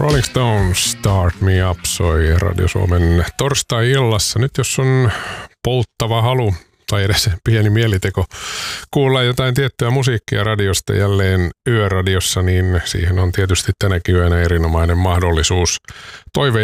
Rolling Stones, Start Me Up soi Radio Suomen torstai-illassa. Nyt jos on polttava halu tai edes pieni mieliteko kuulla jotain tiettyä musiikkia radiosta jälleen yöradiossa, niin siihen on tietysti tänäkin yönä erinomainen mahdollisuus. Toiveita